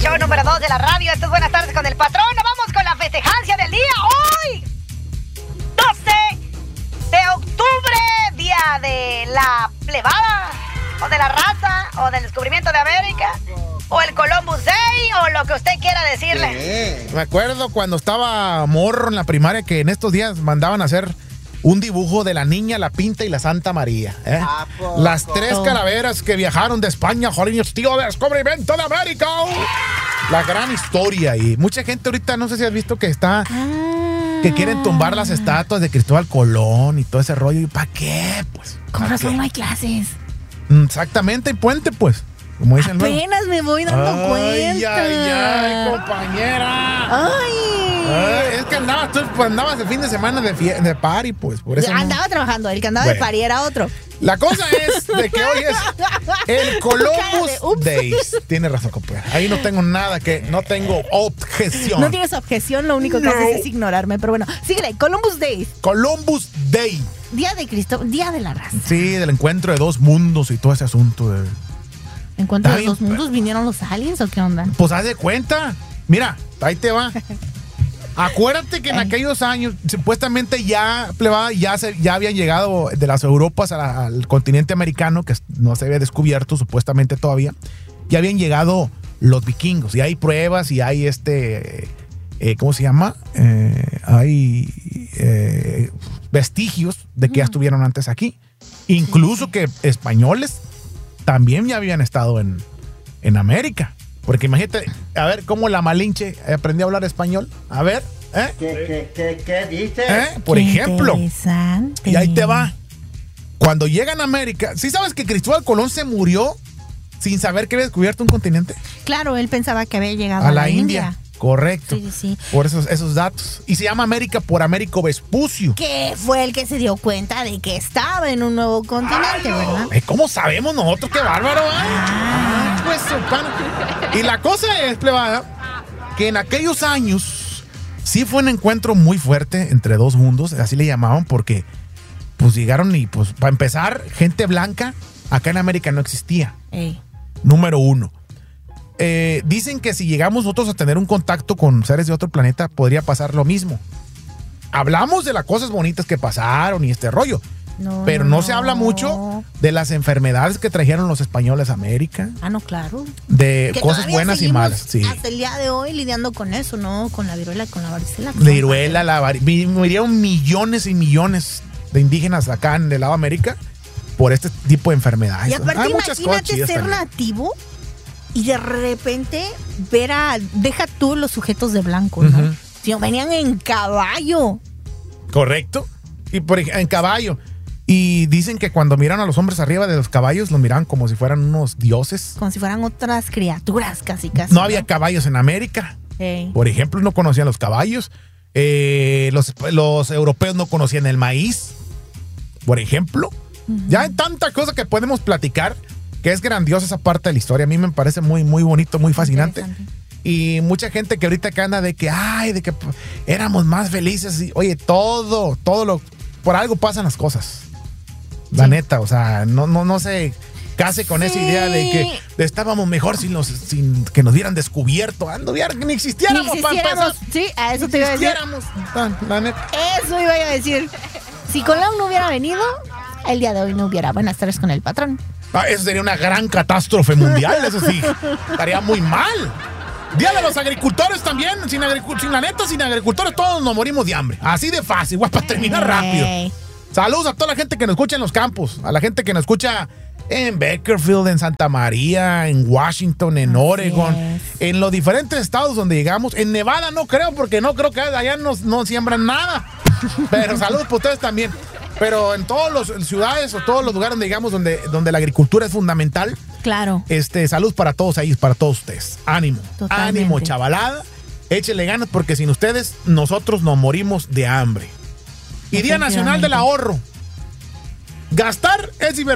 show número 2 de la radio. Esto es Buenas Tardes con el Patrón. Vamos con la festejancia del día. Hoy, 12 de octubre, día de la plebada, o de la raza, o del descubrimiento de América, o el Columbus Day, o lo que usted quiera decirle. Me acuerdo cuando estaba morro en la primaria que en estos días mandaban a hacer un dibujo de la Niña, la Pinta y la Santa María. Las tres calaveras que viajaron de España, Jolines, tío, de descubrimiento de América. La gran historia. Y mucha gente ahorita, no sé si has visto que está... que quieren tumbar las estatuas de Cristóbal Colón y todo ese rollo. ¿Y para qué? Pues. Con razón no hay clases. Exactamente, y puente, pues. Como dicen luego. Apenas me voy dando cuenta. Ay, compañera. Es que andabas el fin de semana de party, pues. Por eso andaba trabajando, el que andaba de party era otro. La cosa es de que hoy es el Columbus Days. Tienes razón, compañera. Ahí no tengo no tengo objeción. No tienes objeción, lo único que haces es ignorarme. Pero bueno, síguele, Columbus Days. Columbus Day. Día de Cristo, día de la raza. Sí, del encuentro de dos mundos y todo ese asunto de... ¿Encuentro de dos mundos? ¿Vinieron los aliens o qué onda? Pues haz de cuenta. Mira, ahí te va. Acuérdate que en aquellos años, supuestamente ya habían llegado de las Europas al continente americano, que no se había descubierto supuestamente todavía. Ya habían llegado los vikingos. Y hay pruebas y hay ¿cómo se llama? Hay vestigios de que ya estuvieron antes aquí. Incluso que españoles también ya habían estado en América. Porque imagínate, a ver cómo la Malinche aprendió a hablar español. A ver, ¿Qué dice? Por ejemplo. Interesante. Y ahí te va. Cuando llegan a América, ¿sí sabes que Cristóbal Colón se murió sin saber que había descubierto un continente? Claro, él pensaba que había llegado a la India. Correcto. Sí. Por esos datos. Y se llama América por Américo Vespucio. Que fue el que se dio cuenta de que estaba en un nuevo continente, ¿verdad? ¿Cómo sabemos nosotros? ¡Qué bárbaro! Pues, y la cosa es, plebada, que en aquellos años sí fue un encuentro muy fuerte entre dos mundos, así le llamaban, porque pues llegaron y pues para empezar, gente blanca acá en América no existía. Número uno. Dicen que si llegamos nosotros a tener un contacto con seres de otro planeta, podría pasar lo mismo. Hablamos de las cosas bonitas que pasaron y este rollo, pero no se habla mucho de las enfermedades que trajeron los españoles a América. No, claro. De que cosas buenas y malas. Sí. Hasta el día de hoy lidiando con eso, ¿no? Con la viruela, con la varicela. La viruela, murieron millones y millones de indígenas acá en el lado de América por este tipo de enfermedades. Y aparte, imagínate ser nativo y de repente deja tú los sujetos de blanco, ¿no? Sino venían en caballo. Correcto. Y en caballo. Y dicen que cuando miran a los hombres arriba de los caballos, los miran como si fueran unos dioses. Como si fueran otras criaturas, casi. No había caballos en América. Por ejemplo, no conocían los caballos. Los europeos no conocían el maíz. Por ejemplo. Ya hay tanta cosa que podemos platicar, que es grandiosa esa parte de la historia. A mí me parece muy, muy bonito, muy fascinante. Y mucha gente que ahorita que anda de que éramos más felices. Y, oye, por algo pasan las cosas. La neta, o sea, no se case con esa idea de que estábamos mejor sin que nos hubieran descubierto. Que ni existiéramos. Sí, a eso te iba a decir. La neta. Eso iba a decir. Si Colón no hubiera venido, el día de hoy no hubiera Buenas Tardes con el Patrón. Eso sería una gran catástrofe mundial, eso sí. Estaría muy mal. Día de los agricultores también. Sin agricultores todos nos morimos de hambre. Así de fácil, para terminar rápido. Saludos a toda la gente que nos escucha en los campos. A la gente que nos escucha en Bakersfield, en Santa María, en Washington, en Oregon. En los diferentes estados donde llegamos. En Nevada no creo, porque no creo que allá no siembran nada. Pero saludos para ustedes también. Pero en todas las ciudades o todos los lugares donde llegamos, donde la agricultura es fundamental. Claro. Salud para todos ahí, para todos ustedes. Ánimo. Totalmente. Ánimo, chavalada. Échenle ganas porque sin ustedes nosotros nos morimos de hambre. Y Día Nacional del Ahorro. Gastar es divertido.